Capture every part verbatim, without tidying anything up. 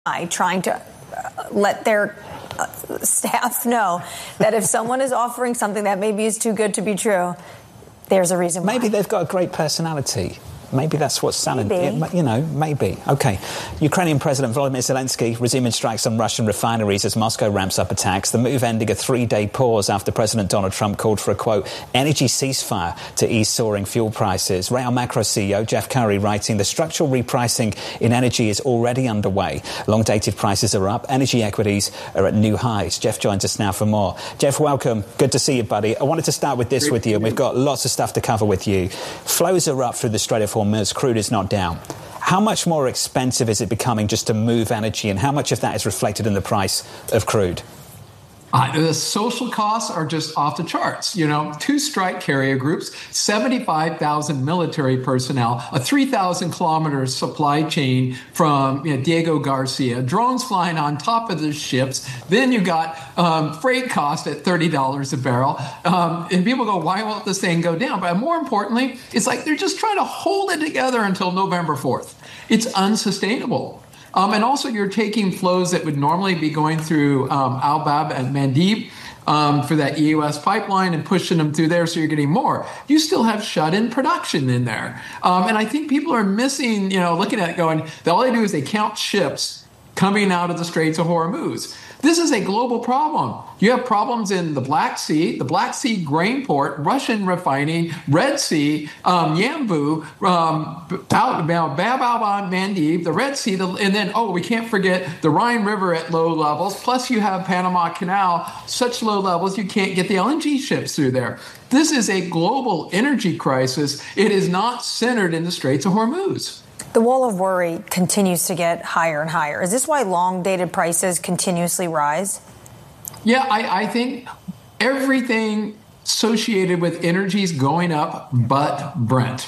trying to let their staff know that if someone is offering something that maybe is too good to be true, there's a reason why. Maybe they've got a great personality. Maybe that's what's selling. It, you know, maybe. Okay. Ukrainian President Volodymyr Zelensky resuming strikes on Russian refineries as Moscow ramps up attacks. The move ending a three-day pause after President Donald Trump called for a, quote, energy ceasefire to ease soaring fuel prices. Real Macro C E O Jeff Currie writing, the structural repricing in energy is already underway. Long-dated prices are up. Energy equities are at new highs. Jeff joins us now for more. Jeff, welcome. Good to see you, buddy. I wanted to start with this Great with you. We've got lots of stuff to cover with you. Flows are up through the Strait of Hormuz. Crude is not down. How much more expensive is it becoming just to move energy, and how much of that is reflected in the price of crude? Uh, the social costs are just off the charts. You know, two strike carrier groups, seventy-five thousand military personnel, a three thousand kilometer supply chain from you know, Diego Garcia, drones flying on top of the ships. Then you got um, freight cost at thirty dollars a barrel. Um, and people go, why won't this thing go down? But more importantly, it's like they're just trying to hold it together until November fourth. It's unsustainable. Um, and also, you're taking flows that would normally be going through um, Al Bab and Mandeb um, for that E U S pipeline and pushing them through there, so you're getting more. You still have shut-in production in there. Um, and I think people are missing, you know, looking at it going, all they do is they count ships coming out of the Straits of Hormuz. This is a global problem. You have problems in the Black Sea, the Black Sea grain port, Russian refining, Red Sea, um, Yanbu, um, Bab al Mandeb, the Red Sea, the, and then, oh, we can't forget the Rhine River at low levels. Plus, you have Panama Canal, such low levels you can't get the L N G ships through there. This is a global energy crisis. It is not centered in the Straits of Hormuz. The wall of worry continues to get higher and higher. Is this why long-dated prices continuously rise? Yeah, I, I think everything associated with energy is going up but Brent.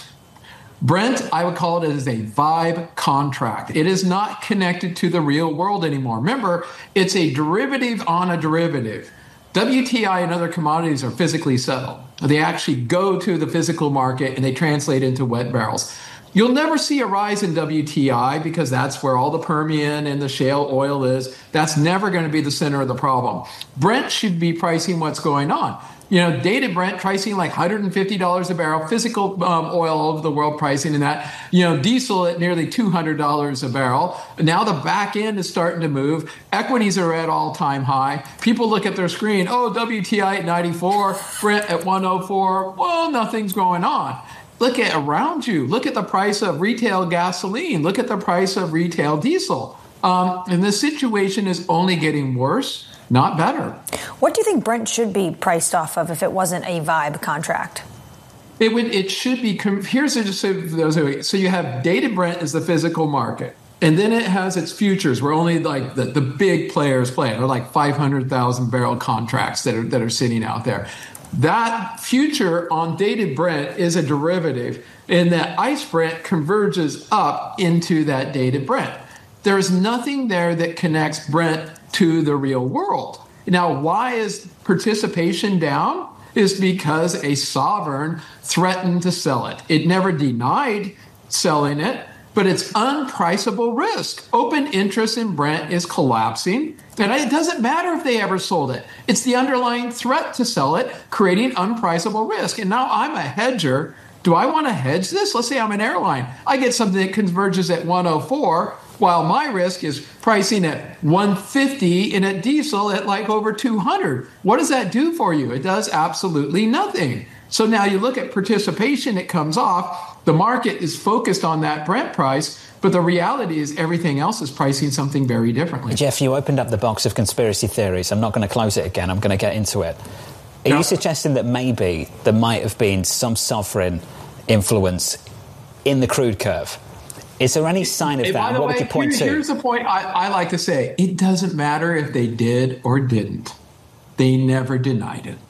Brent, I would call it as a vibe contract. It is not connected to the real world anymore. Remember, it's a derivative on a derivative. W T I and other commodities are physically settled. They actually go to the physical market and they translate into wet barrels. You'll never see a rise in W T I because that's where all the Permian and the shale oil is. That's never going to be the center of the problem. Brent should be pricing what's going on. You know, dated Brent pricing like one hundred fifty dollars a barrel, physical um, oil all over the world pricing in that. You know, diesel at nearly two hundred dollars a barrel. Now the back end is starting to move. Equities are at all-time high. People look at their screen, oh, W T I at ninety-four, Brent at one oh four. Well, nothing's going on. Look at around you. Look at the price of retail gasoline. Look at the price of retail diesel. Um, and the situation is only getting worse, not better. What do you think Brent should be priced off of if it wasn't a vibe contract? It would. It should be. Here's just so those. So you have dated Brent as the physical market, and then it has its futures, where only like the, the big players play. They're like five hundred thousand barrel contracts that are that are sitting out there. That future on dated Brent is a derivative, and that ICE Brent converges up into that dated Brent. There's nothing there that connects Brent to the real world. Now, why is participation down? Is because a sovereign threatened to sell it. It never denied selling it, but it's unpriceable risk. Open interest in Brent is collapsing, and it doesn't matter if they ever sold it. It's the underlying threat to sell it, creating unpriceable risk. And now I'm a hedger. Do I want to hedge this? Let's say I'm an airline. I get something that converges at one oh four, while my risk is pricing at one fifty and at diesel at like over two hundred. What does that do for you? It does absolutely nothing. So now you look at participation, it comes off. The market is focused on that Brent price, but the reality is everything else is pricing something very differently. Jeff, you opened up the box of conspiracy theories. I'm not going to close it again. I'm going to get into it. Are no. you suggesting that maybe there might have been some sovereign influence in the crude curve? Is there any sign of and that? What way, would you point here, to? Here's the point I, I like to say. It doesn't matter if they did or didn't. They never denied it.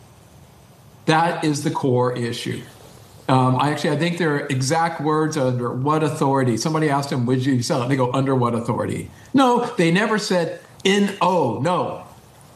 That is the core issue. Um, I actually, I think their exact words are under what authority. Somebody asked them, would you sell it? They go, under what authority? No, they never said N O, no.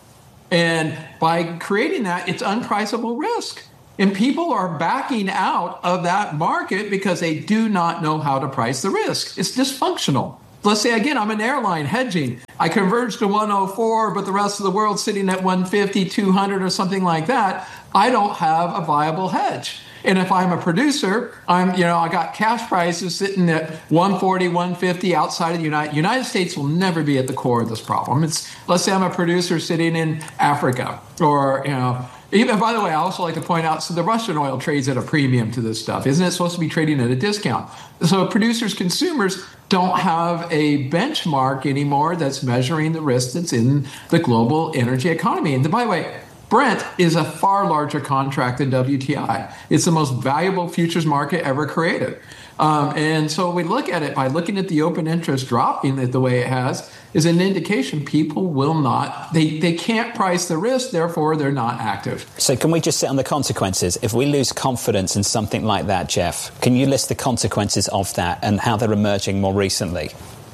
And by creating that, it's unpriceable risk. And people are backing out of that market because they do not know how to price the risk. It's dysfunctional. let's say, again, I'm an airline hedging. I converge to one oh four, but the rest of the world's sitting at one fifty, two hundred, or something like that. I don't have a viable hedge. And if I'm a producer, I'm, you know, I got cash prices sitting at one forty, one fifty outside of the United United States will never be at the core of this problem. It's, let's say I'm a producer sitting in Africa, or, you know, even, by the way, I also like to point out, so the Russian oil trades at a premium to this stuff. Isn't it supposed to be trading at a discount? So producers, consumers don't have a benchmark anymore that's measuring the risk that's in the global energy economy. And by the way, Brent is a far larger contract than W T I. It's the most valuable futures market ever created. Um, and so we look at it by looking at the open interest dropping it the way it has is an indication people will not, they, they can't price the risk, therefore they're not active. So can we just sit on the consequences? If we lose confidence in something like that, Jeff, can you list the consequences of that and how they're emerging more recently?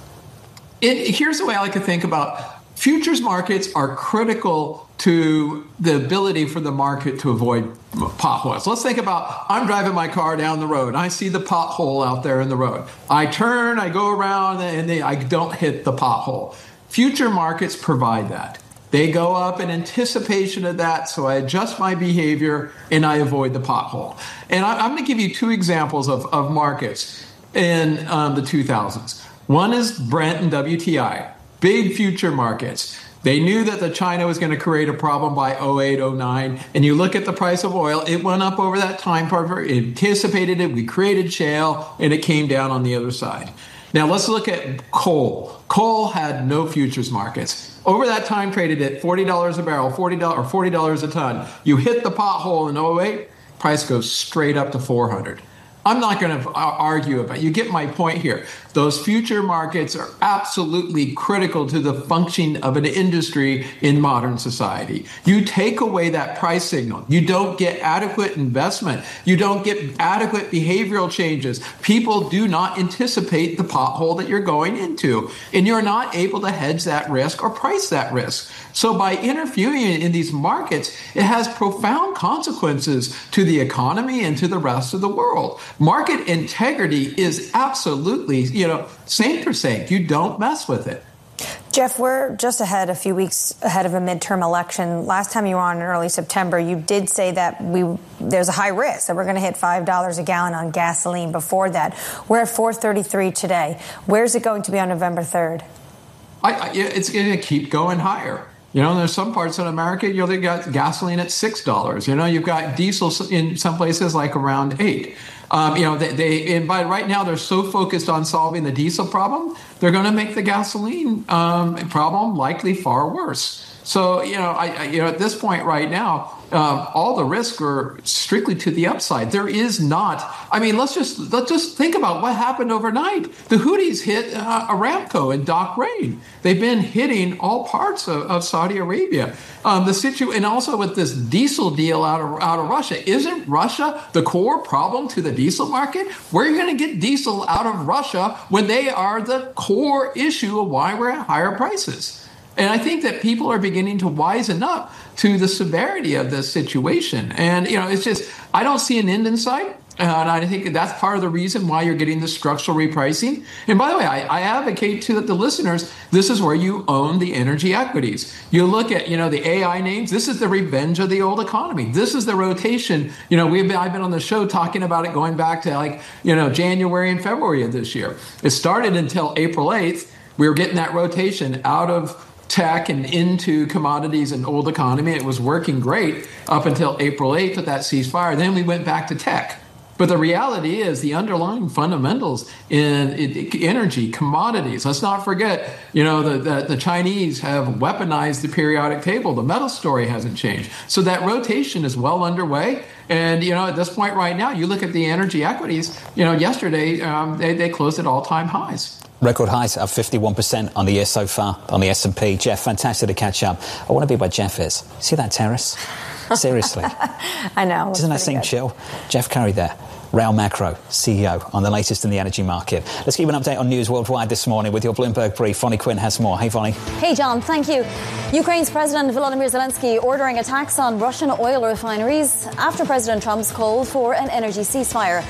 It, here's the way I like to think about futures markets are critical to the ability for the market to avoid potholes. Let's think about, I'm driving my car down the road. I see the pothole out there in the road. I turn, I go around, and they, I don't hit the pothole. Future markets provide that. They go up in anticipation of that, so I adjust my behavior and I avoid the pothole. And I, I'm going to give you two examples of, of markets in um, the two thousands. One is Brent and W T I, big future markets. They knew that the China was going to create a problem by oh eight, oh nine. And you look at the price of oil, it went up over that time period. It anticipated it. We created shale, and it came down on the other side. Now, let's look at coal. Coal had no futures markets. Over that time, traded at forty dollars a barrel, forty dollars or forty dollars a ton. You hit the pothole in oh eight, price goes straight up to four hundred. I'm not going to argue about it. You get my point here. Those future markets are absolutely critical to the function of an industry in modern society. You take away that price signal. You don't get adequate investment. You don't get adequate behavioral changes. People do not anticipate the pothole that you're going into, and you're not able to hedge that risk or price that risk. So by interfering in these markets, it has profound consequences to the economy and to the rest of the world. Market integrity is absolutely, you know, saint for saint. You don't mess with it. Jeff, we're just ahead, a few weeks ahead of a midterm election. Last time you were on in early September, you did say that we there's a high risk that we're going to hit five dollars a gallon on gasoline before that. We're at four thirty-three today. Where's it going to be on November third? I, I, it's going to keep going higher. You know, there's some parts in America, you know, they got gasoline at six dollars. You know, you've got diesel in some places like around eight. Um, you know, they, they and by right now they're so focused on solving the diesel problem, they're going to make the gasoline um, problem likely far worse. So, you know, I, I, you know, at this point right now, um, all the risks are strictly to the upside. There is not. I mean, let's just let's just think about what happened overnight. The Houthis hit uh, Aramco and Bahrain. They've been hitting all parts of, of Saudi Arabia. Um, the situ and also with this diesel deal out of out of Russia, isn't Russia the core problem to the diesel market? Where are you going to get diesel out of Russia when they are the core issue of why we're at higher prices? And I think that people are beginning to wisen up to the severity of this situation. And, you know, it's just, I don't see an end in sight. And I think that's part of the reason why you're getting the structural repricing. And by the way, I, I advocate to the listeners, this is where you own the energy equities. You look at, you know, the A I names. This is the revenge of the old economy. This is the rotation. You know, we've been, I've been on the show talking about it going back to like, you know, January and February of this year. It started until April eighth. We were getting that rotation out of tech and into commodities and old economy. It was working great up until April eighth with that ceasefire. Then we went back to tech. But the reality is the underlying fundamentals in energy, commodities. Let's not forget, you know, the, the, the Chinese have weaponized the periodic table. The metal story hasn't changed. So that rotation is well underway. And, you know, at this point right now, you look at the energy equities, you know, yesterday um, they, they closed at all-time highs. Record highs of fifty-one percent on the year so far on the S and P. Jeff, fantastic to catch up. I want to be where Jeff is. See that terrace? Seriously. I know. Doesn't that seem good? Chill? Jeff Currie there. Rail Macro, C E O, on the latest in the energy market. Let's give an update on news worldwide this morning with your Bloomberg brief. Vonnie Quinn has more. Hey, Vonnie. Hey, John. Thank you. Ukraine's President Volodymyr Zelensky ordering attacks on Russian oil refineries after President Trump's call for an energy ceasefire.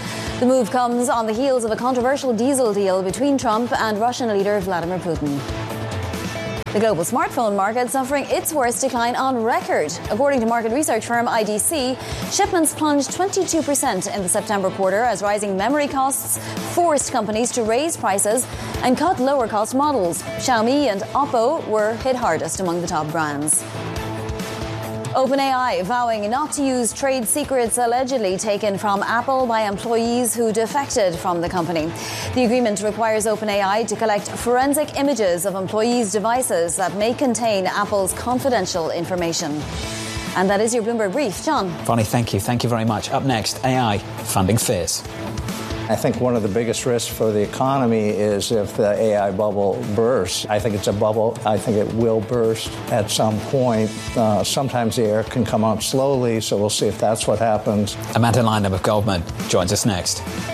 The move comes on the heels of a controversial diesel deal between Trump and Russian leader Vladimir Putin. The global smartphone market suffering its worst decline on record. According to market research firm I D C, shipments plunged twenty-two percent in the September quarter as rising memory costs forced companies to raise prices and cut lower-cost models. Xiaomi and Oppo were hit hardest among the top brands. OpenAI vowing not to use trade secrets allegedly taken from Apple by employees who defected from the company. The agreement requires OpenAI to collect forensic images of employees' devices that may contain Apple's confidential information. And that is your Bloomberg Brief. John. Bonnie, thank you. Thank you very much. Up next, A I funding fears. I think one of the biggest risks for the economy is if the A I bubble bursts. I think it's a bubble. I think it will burst at some point. Uh, sometimes the air can come out slowly, so we'll see if that's what happens. Amanda Lynham of Goldman joins us next.